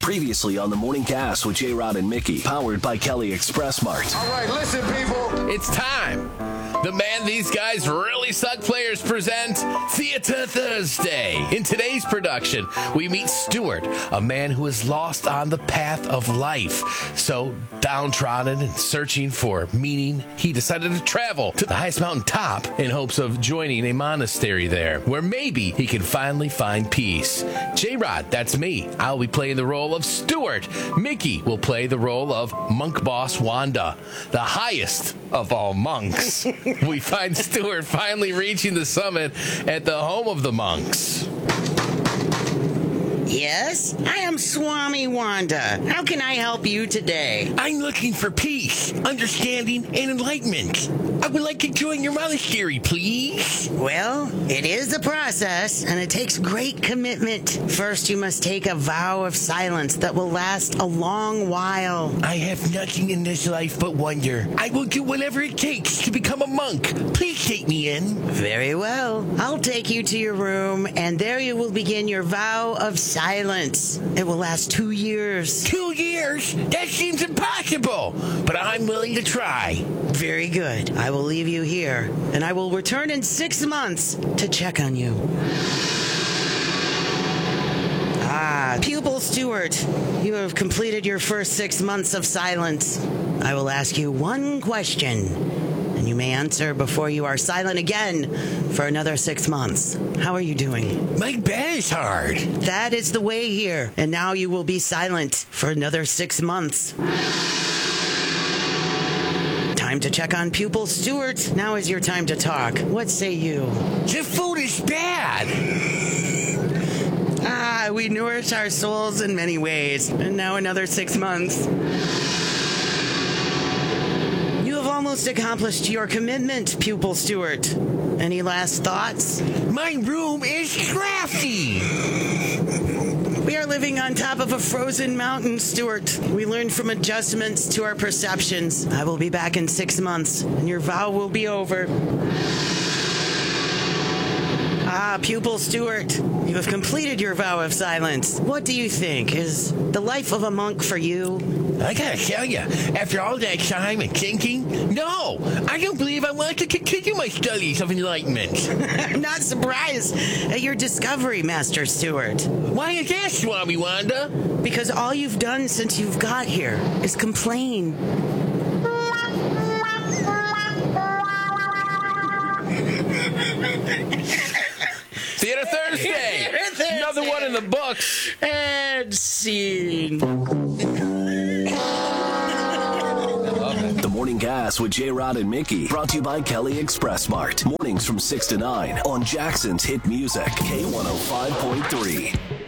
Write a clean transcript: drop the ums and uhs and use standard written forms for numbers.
Previously on the Morning Cast with J-Rod and Mickey, powered by Kelly Express Mart. All right, listen, people. It's time. The Man These Guys Really Suck Players present Theater Thursday. In today's production, we meet Stuart, a man who is lost on the path of life. So, downtrodden and searching for meaning, he decided to travel to the highest mountain top in hopes of joining a monastery there, where maybe he can finally find peace. J-Rod, that's me. I'll be playing the role of Stuart. Mickey will play the role of Monk Boss Wanda, the highest of all monks. We find Stuart finally reaching the summit at the home of the monks. Yes, I am Swami Wanda. How can I help you today? I'm looking for peace, understanding, and enlightenment. I would like to join your monastery, please. Well, it is a process, and it takes great commitment. First, you must take a vow of silence that will last a long while. I have nothing in this life but wonder. I will do whatever it takes to become a monk. Please take me in. Very well. I'll take you to your room, and there you will begin your vow of silence. It will last 2 years. 2 years? That seems impossible, but I'm willing to try. Very good. I will leave you here, and I will return in 6 months to check on you. Pupil Stuart, you have completed your first 6 months of silence. I will ask you one question, and you may answer before you are silent again for another 6 months. How are you doing? My bed is hard. That is the way here, and now you will be silent for another 6 months. Time to check on Pupil Stuart. Now is your time to talk. What say you? The food is bad. We nourish our souls in many ways. And now another 6 months. You have almost accomplished your commitment, Pupil Stuart. Any last thoughts? My room is drafty. We are living on top of a frozen mountain, Stuart. We learned from adjustments to our perceptions. I will be back in 6 months, and your vow will be over. Pupil Stuart, you have completed your vow of silence. What do you think? Is the life of a monk for you? I gotta tell you, after all that time and thinking, no, I don't believe I want to continue my studies of enlightenment. I'm not surprised at your discovery, Master Stuart. Why is that, Swami Wanda? Because all you've done since you've got here is complain. Theater Thursday. Another one in the books. And scene. The Morning Cast with J-Rod and Mickey, brought to you by Kelly Express Mart. Mornings from 6 to 9 on Jackson's Hit Music, K105.3.